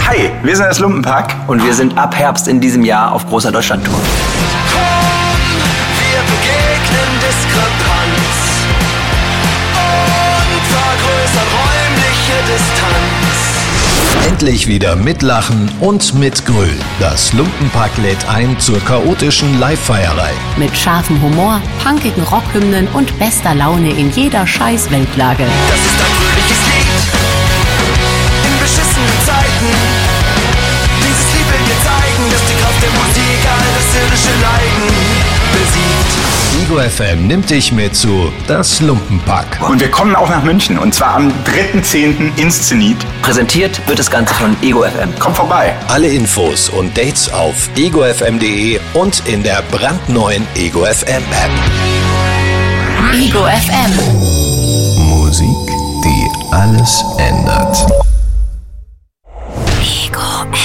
Hi, wir sind das Lumpenpack und wir sind ab Herbst in diesem Jahr auf großer Deutschlandtour. Wir begegnen Diskrepanz und vergrößern räumliche Distanz. Endlich wieder mitlachen und mitgrölen. Das Lumpenpack lädt ein zur chaotischen Live-Feierei. Mit scharfem Humor, punkigen Rockhymnen und bester Laune in jeder Scheiß-Weltlage. Das ist ein fröhliches Lied in beschissenen Zeiten. Dieses Lied will dir zeigen, dass die Kraft der Musik all das irdische Leiden besiegt. Ego FM nimmt dich mit zu Das Lumpenpack. Und wir kommen auch nach München und zwar am 3.10. ins Zenit. Präsentiert wird das Ganze von Ego FM. Kommt vorbei. Alle Infos und Dates auf egofm.de und in der brandneuen Ego FM App. Ego FM. Musik, die alles ändert. Ego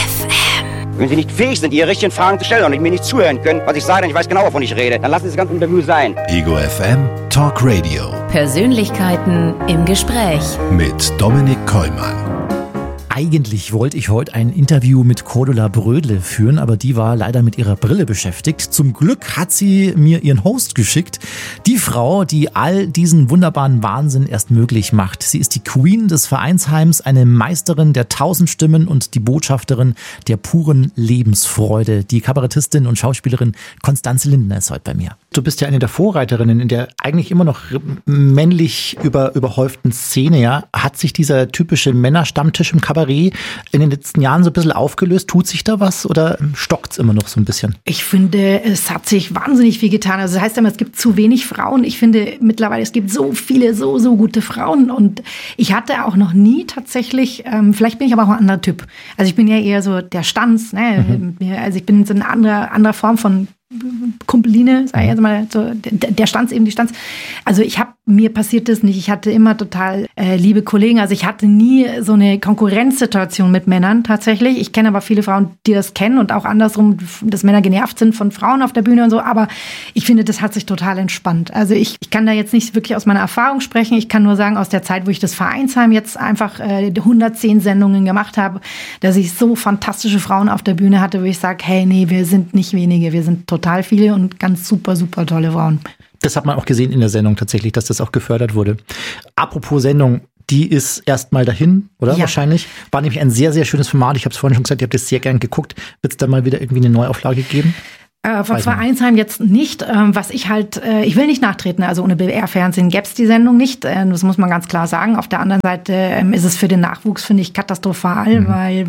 FM. Wenn Sie nicht fähig sind, Ihre richtigen Fragen zu stellen und mir nicht zuhören können, was ich sage, ich weiß genau, wovon ich rede, dann lassen Sie das ganze Interview sein. Ego FM Talk Radio Persönlichkeiten im Gespräch. mit Dominik Kollmann. Eigentlich wollte ich heute ein Interview mit Cordula Brödle führen, aber die war leider mit ihrer Brille beschäftigt. Zum Glück hat sie mir ihren Host geschickt. Die Frau, die all diesen wunderbaren Wahnsinn erst möglich macht. Sie ist die Queen des Vereinsheims, eine Meisterin der 1000 Stimmen und die Botschafterin der puren Lebensfreude. Die Kabarettistin und Schauspielerin Constanze Lindner ist heute bei mir. Du bist ja eine der Vorreiterinnen in der eigentlich immer noch männlich überhäuften Szene. Ja? Hat sich dieser typische Männerstammtisch im Kabarett in den letzten Jahren so ein bisschen aufgelöst? Tut sich da was oder stockt es immer noch so ein bisschen? Ich finde, es hat sich wahnsinnig viel getan. Also das heißt immer, es gibt zu wenig Frauen. Ich finde mittlerweile, es gibt so viele, so gute Frauen. Und ich hatte auch noch nie tatsächlich, vielleicht bin ich aber auch ein anderer Typ. Also ich bin ja eher so der Stanz. Ne? Also ich bin so eine andere Form von Kumpeline, sag ich jetzt mal, so, der Stanz eben, die Stanz. Also mir passiert das nicht. Ich hatte immer total liebe Kollegen. Also ich hatte nie so eine Konkurrenzsituation mit Männern tatsächlich. Ich kenne aber viele Frauen, die das kennen und auch andersrum, dass Männer genervt sind von Frauen auf der Bühne und so. Aber ich finde, das hat sich total entspannt. Also ich kann da jetzt nicht wirklich aus meiner Erfahrung sprechen. Ich kann nur sagen, aus der Zeit, wo ich das Vereinsheim jetzt einfach 110 Sendungen gemacht habe, dass ich so fantastische Frauen auf der Bühne hatte, wo ich sage, hey, nee, wir sind nicht wenige, wir sind total viele und ganz super tolle Frauen. Das hat man auch gesehen in der Sendung tatsächlich, dass das auch gefördert wurde. Apropos Sendung, die ist erstmal dahin, oder? Ja. Wahrscheinlich. War nämlich ein sehr, sehr schönes Format. Ich habe es vorhin schon gesagt, ihr habt das sehr gern geguckt. Wird es da mal wieder irgendwie eine Neuauflage geben? Von Vereinsheim jetzt nicht. Was ich ich will nicht nachtreten, also ohne BR-Fernsehen gäbe es die Sendung nicht. Das muss man ganz klar sagen. Auf der anderen Seite ist es für den Nachwuchs, finde ich, katastrophal, weil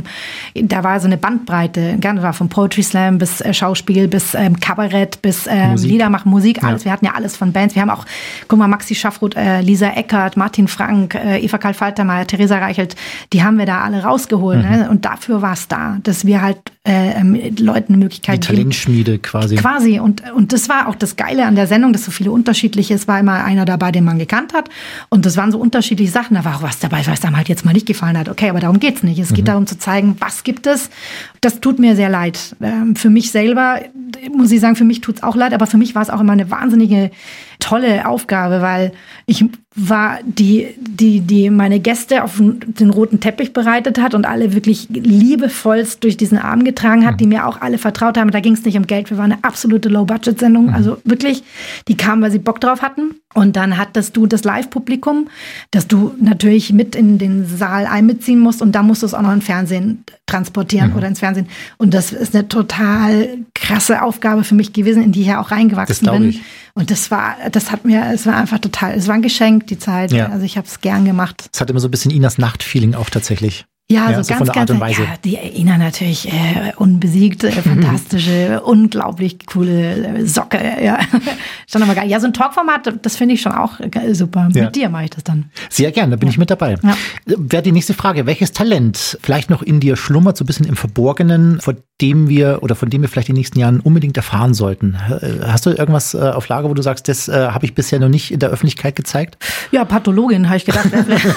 da war so eine Bandbreite, das war von Poetry Slam bis Schauspiel, bis Kabarett, bis Lieder machen, Musik, alles. Ja. Wir hatten ja alles von Bands. Wir haben auch, guck mal, Maxi Schaffroth, Lisa Eckert, Martin Frank, Eva Karl Faltermeier, Theresa Reichelt, die haben wir da alle rausgeholt. Ne? Und dafür war es da, dass wir halt Leuten eine Möglichkeit geben. Schmiede quasi. Quasi. Und das war auch das Geile an der Sendung, dass so viele unterschiedliche, es war immer einer dabei, den man gekannt hat. Und das waren so unterschiedliche Sachen. Da war auch was dabei, was einem halt jetzt mal nicht gefallen hat. Okay, aber darum geht's nicht. Es geht darum zu zeigen, was gibt es. Das tut mir sehr leid. Für mich selber, muss ich sagen, für mich tut's auch leid. Aber für mich war es auch immer eine wahnsinnige, tolle Aufgabe, weil ich war die meine Gäste auf den roten Teppich bereitet hat und alle wirklich liebevollst durch diesen Arm getragen hat, die mir auch alle vertraut haben. Da ging es nicht um Geld. Wir waren eine absolute Low-Budget-Sendung. Also wirklich, die kamen, weil sie Bock drauf hatten. Und dann hattest du das Live-Publikum, das du natürlich mit in den Saal einbeziehen musst. Und da musst du es auch noch ins Fernsehen transportieren oder ins Fernsehen. Und das ist eine total krasse Aufgabe für mich gewesen, in die ich ja auch reingewachsen bin. Ich. Und es war einfach total, es war ein Geschenk, die Zeit. Ja. Also ich habe es gern gemacht. Es hat immer so ein bisschen Inas Nacht-Feeling auch tatsächlich. Ja, so ganz, ganz, ja, die Ina natürlich unbesiegt, fantastische, unglaublich coole Socke, ja. Schon aber geil. Ja, so ein Talkformat, das finde ich schon auch super. Ja. Mit dir mache ich das dann. Sehr gern, da bin ich mit dabei. Ja. Wäre die nächste Frage, welches Talent vielleicht noch in dir schlummert, so ein bisschen im Verborgenen, von dem wir vielleicht in den nächsten Jahren unbedingt erfahren sollten? Hast du irgendwas auf Lager, wo du sagst, das habe ich bisher noch nicht in der Öffentlichkeit gezeigt? Ja, Pathologin, habe ich gedacht.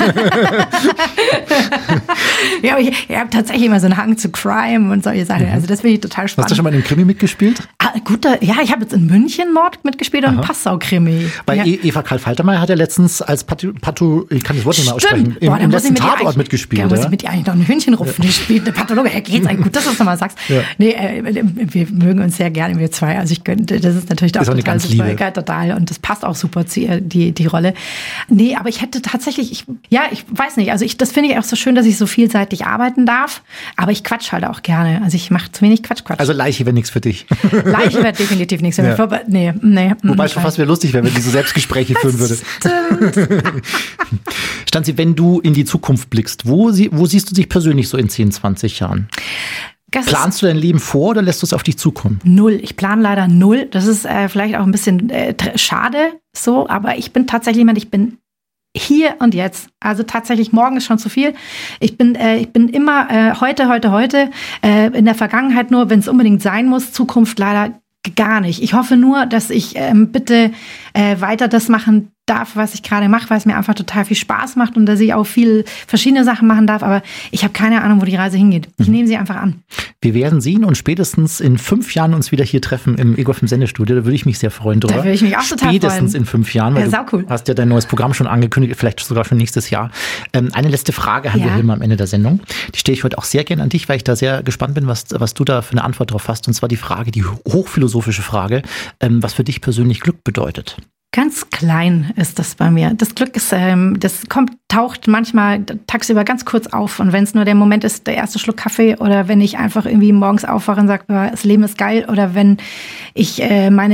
Ja, ich habe tatsächlich immer so einen Hang zu Crime und solche Sachen. Also das finde ich total spannend. Hast du schon mal in einem Krimi mitgespielt? ich habe jetzt in München Mord mitgespielt und Passau-Krimi. Weil Eva Karl Faltermeier hat ja letztens als ich kann das Wort nicht mehr aussprechen, im letzten Tatort mitgespielt. Da muss ich mit ihr eigentlich noch einen Hühnchenruf gespielt. Der Pathologe, geht's eigentlich gut, dass du das nochmal sagst. Ja. Nee, wir mögen uns sehr gerne, wir zwei. Also das ist natürlich auch total super, total. Und das passt auch super zu ihr, die Rolle. Nee, aber ich hätte tatsächlich, ich weiß nicht, also das finde ich auch so schön, dass ich so vielseitig arbeiten darf. Aber ich quatsch halt auch gerne. Also ich mache zu wenig Quatsch. Also Leiche wäre nichts für dich. Leiche wäre definitiv nichts für mich. Nee. Wobei es schon fast wieder lustig wäre, wenn diese Selbstgespräche führen würde. Stimmt. Stanzi, wenn du in die Zukunft blickst, wo siehst du dich persönlich so in 10, 20 Jahren? Planst du dein Leben vor oder lässt du es auf dich zukommen? 0. Ich plane leider 0. Das ist vielleicht auch ein bisschen schade so, aber ich bin tatsächlich jemand, ich bin hier und jetzt. Also tatsächlich, morgen ist schon zu viel. Ich bin immer heute. In der Vergangenheit nur, wenn es unbedingt sein muss. Zukunft leider gar nicht. Ich hoffe nur, dass ich bitte weiter das machen darf, was ich gerade mache, weil es mir einfach total viel Spaß macht und dass ich auch viel verschiedene Sachen machen darf. Aber ich habe keine Ahnung, wo die Reise hingeht. Ich nehme sie einfach an. Wir werden sehen und spätestens in 5 Jahren uns wieder hier treffen im Ego FM Sendestudio. Da würde ich mich sehr freuen drüber. Da würde ich mich auch total freuen. Spätestens in 5 Jahren, weil cool. Du hast ja dein neues Programm schon angekündigt, vielleicht sogar schon nächstes Jahr. Eine letzte Frage haben wir hier immer am Ende der Sendung. Die stelle ich heute auch sehr gerne an dich, weil ich da sehr gespannt bin, was du da für eine Antwort drauf hast. Und zwar die hochphilosophische Frage, was für dich persönlich Glück bedeutet. Ganz klein ist das bei mir. Das Glück ist, taucht manchmal tagsüber ganz kurz auf. Und wenn es nur der Moment ist, der erste Schluck Kaffee oder wenn ich einfach irgendwie morgens aufwache und sage, das Leben ist geil oder wenn ich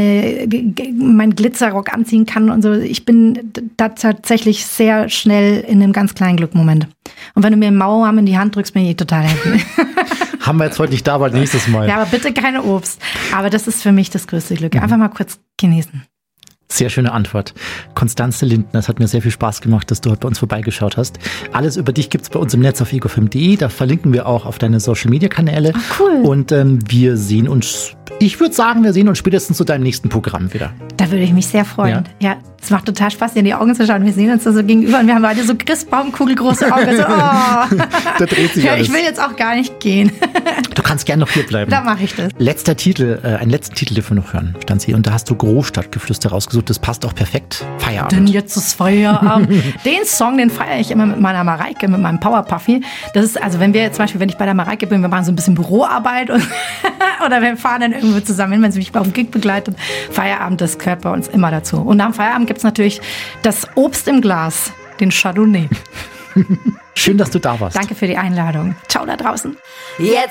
meinen Glitzerrock anziehen kann und so. Ich bin da tatsächlich sehr schnell in einem ganz kleinen Glückmoment. Und wenn du mir einen Mauerarm in die Hand drückst, bin ich total happy. Haben wir jetzt heute nicht da, aber nächstes Mal. Ja, aber bitte keine Obst. Aber das ist für mich das größte Glück. Einfach mal kurz genießen. Sehr schöne Antwort. Konstanze Lindner, es hat mir sehr viel Spaß gemacht, dass du heute bei uns vorbeigeschaut hast. Alles über dich gibt's bei uns im Netz auf egofm.de. Da verlinken wir auch auf deine Social-Media-Kanäle. Ach, cool. Und wir sehen uns, ich würde sagen, spätestens zu deinem nächsten Programm wieder. Da würde ich mich sehr freuen. Ja, es macht total Spaß, dir in die Augen zu schauen. Wir sehen uns da so gegenüber und wir haben beide so Christbaumkugelgroße Augen. So, Da dreht sich alles. Ich will jetzt auch gar nicht gehen. Du kannst gerne noch hier bleiben. Da mache ich das. Einen letzten Titel, den wir noch hören, Stanzi. Und da hast du Großstadtgeflüster rausgesucht. Das passt auch perfekt. Feierabend. Denn jetzt ist Feierabend. Den Song, den feiere ich immer mit meiner Mareike, mit meinem Powerpuffy. Das ist, also wenn ich bei der Mareike bin, wir machen so ein bisschen Büroarbeit oder wir fahren dann irgendwo zusammen hin, wenn sie mich auf dem Gig begleitet. Feierabend, das gehört bei uns immer dazu. Und nach dem Feierabend gibt es natürlich das Obst im Glas, den Chardonnay. Schön, dass du da warst. Danke für die Einladung. Ciao da draußen. Jetzt